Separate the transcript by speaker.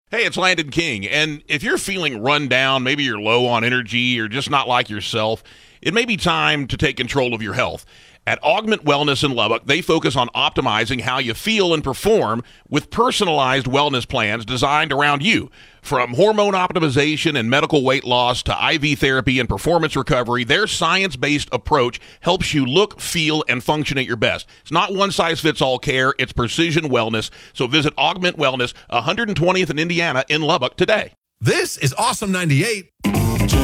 Speaker 1: Hey, it's Landon King. And if you're feeling run down, maybe you're low on energy or just not like yourself, it may be time to take control of your health. At Augment Wellness in Lubbock, they focus on optimizing how you feel and perform with personalized wellness plans designed around you. From hormone optimization and medical weight loss to IV therapy and performance recovery, their science-based approach helps you look, feel, and function at your best. It's not one-size-fits-all care. It's precision wellness. So visit Augment Wellness, 120th in Indiana in Lubbock today.
Speaker 2: This is Awesome 98.